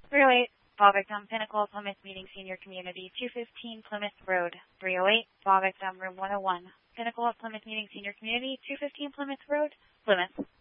308 Fall Victim, Pinnacle Plymouth Meeting Senior Community, 215 Plymouth Road. 308 Fall Victim, Room 101, Pinnacle Plymouth Meeting Senior Community, 215 Plymouth Road, Plymouth.